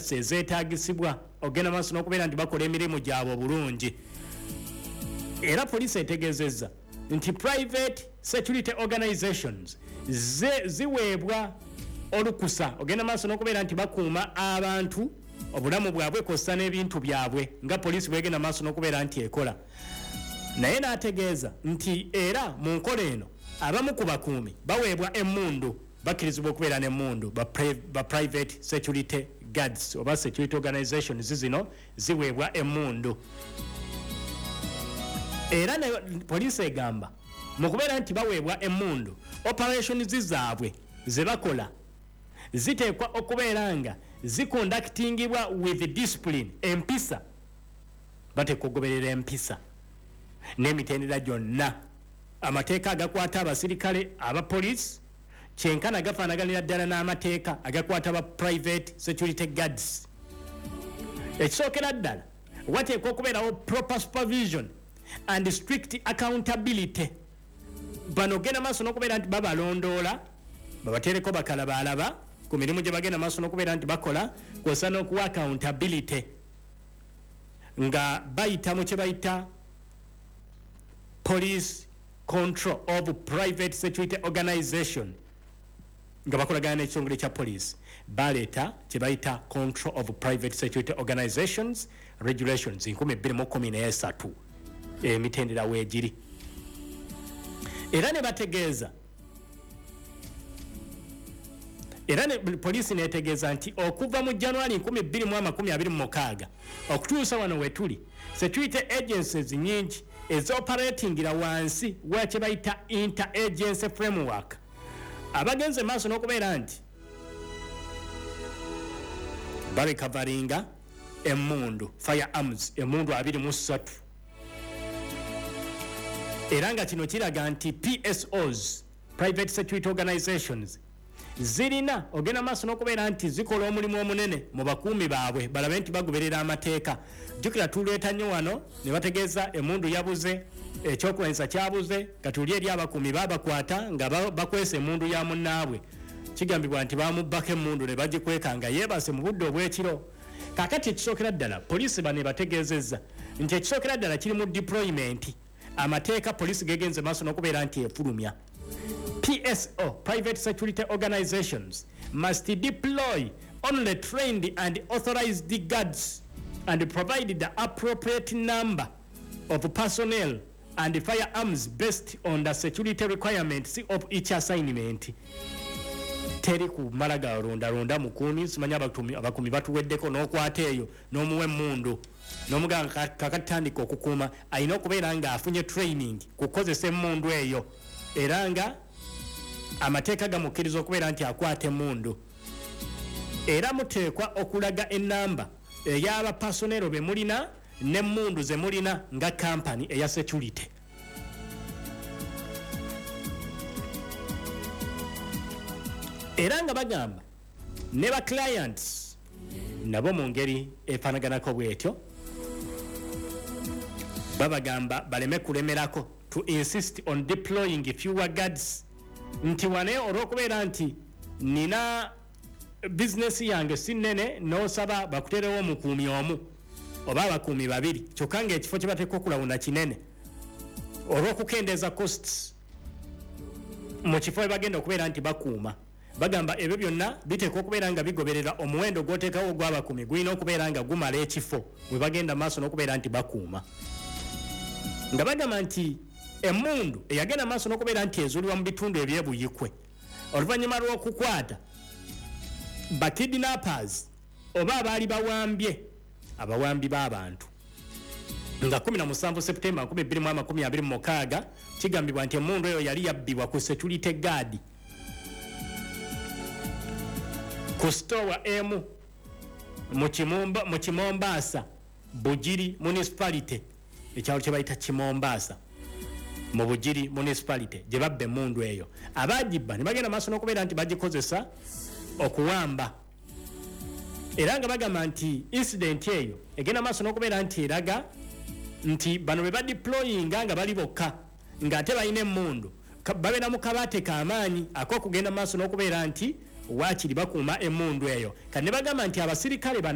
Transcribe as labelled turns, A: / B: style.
A: gadgets ezeetagisibwa ogenda maaso n'okubeera nti bakola emirimu gyabwe obulungi. Era poliisi etegeezezza nti private security organizations ziweebwa olukusa ogenda maaso n'okubeera nti bakuuma abantu obulamu bwabwe kosa n'ebintu byabwe nga poliisi bwegenda maaso n'okubeera nti ekola. Naye n'ategeeza nti era mu nkola eno abamu ku bakuumi baweebwa emmundu, bakkirizibwa okubeera n'emmundu ba private security guards oba security organizations zino ziweebwa emmundu. Era ne poliisi egamba mu kubeera nti baweebwa emmundu, operations zaabwe ze bakola ziteekwa okubeera nga ziconductingibwa with discipline, empisa. Bateekwa okugoberera empisa n'emitendera gyonna, amateeka agakwata abasirikale aba police kyenkana gafaanaganira ddala n'amateeka agakwata aba private security guards. Ekisookera ddala wateekwa okubeerawo proper supervision and strict accountability. Bano genda maaso n'okubeera nti babalondoola babateereko bakalabalaba ku mirimu gye bagenda maaso n'okubeera nti bakola, kwosa n'okuwa accountability nga bayita mu kye bayita police control of private security organization, nga bakolagana n'ekitongole kya police baleeta kye bayita control of private security organizations regulations 2013 emitendera weegiri. Era ne bategeeza, era ne poliisi neetegeeza nti okuva mu January 2026 okutuusa wano wetuli, security agencies nyingi ezoperatingira wansi wa kye bayita inter-agency framework abagenze maaso n'okubeera nti barecoveringa emmundu firearms emmundu 23. Era nga kino kiraga nti PSOs, private security organizations, zirina ogenda maaso n'okubeera nti zikola omulimu omunene mu bakuumi baabwe balabe nti bagoberera amateeka. Jjukira tuleeta nnyo wano ne bategeeza emmundu yabuze, ekyokulwanyisa kyabuze, katuli eri abakuumi babakwata nga bakwesa emmundu ya munnaabwe. Kigambibwa nti bamubbako emmundu ne bagikweka nga yeebase mu budde obw'ekiro. Kaakati ekisookera ddala poliisi bano bategeezezza nti ekisookera ddala kiri mu deployment. Amateeka poliisi gegenze maaso n'okubeera nti efulumya. PSO, private security organizations, must deploy only trained and authorized guards and provide the appropriate number of personnel and firearms based on the security requirements of each assignment. Teri kumala galonda mukuumi, simanyi abakumi batuweddeko n'okwata eyo n'omuwa emmundu n'omuganga kakatandika okukuuma alina okubeera nga afunye training kukozesa emmundu eyo, era nga amateeka gamukkiriza okubeera nti akwata emmundu. Era muteekwa okulaga ennamba ey'aba personero be mulina n'emmundu ze mulina nga company eya security. Era nga bagamba ne ba clients nabo mu ngeri efaanaganako bwetyo babagamba baleme kulemerako to insist on deploying fewer guards. Nti wane olw'okubeera nti nina business yange si nnene n'osaba bakuterewo omukuumi omu oba abakuumi babiri kyokka ng'ekifo kye bateeka okulawuna kinene olw'okukendeeza costs mu kifo we bagenda okubeera nti bakuuma. Bagamba ebyo byonna biteekwa okubeera nga bigoberera omuwendo gw'oteekawo ogw'abakuumi gulina okubeera nga gumala ekifo we bagenda maaso n'okubeera nti bakuuma. Nga bagamba nti emmundu eyagenda maaso n'okubeera nti ezuulibwa mu bitundu ebyebuyikwe oluvannyuma lw'okukwata bakidnappers oba abaali bawambye abawambi b'abantu nga 17 Septemba 2026 kigambibwa nti emmundu eyo yali yabbibwa ku security guard ku store emu mu Kimombasa Bugiri municipality, ekyalo kye bayita Kimombasa mu Bugiri municipality gye babba emmundu eyo. Abagibba ne bagenda maaso n'okubeera nti bagikozesa okuwamba. Era nga bagamba nti incident eyo egenda maaso n'okubeera nti eraga nti bano be badeployinga nga bali bokka ng'ate balina emmundu babeera mu kabaate k'amaanyi ak'okugenda maaso n'okubeera nti waakiri bakuuma emmundu eyo. Kati ne bagamba nti abasirikale